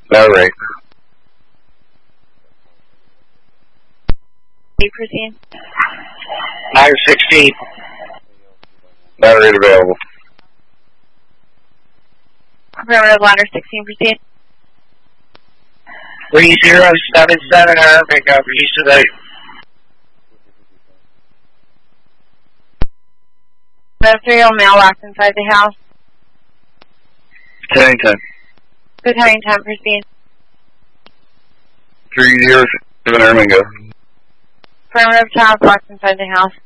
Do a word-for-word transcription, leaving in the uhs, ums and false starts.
Battery. Proceed. nine sixteen. Battery available. Affirmative, ladder sixteen, proceed. three zero seven seven, Air Bingo, east of the... The three-year-old male locked inside the house. Kennington. Good hunting time, proceed. three zero seven, Air Bingo. Affirmative, child locked inside the house.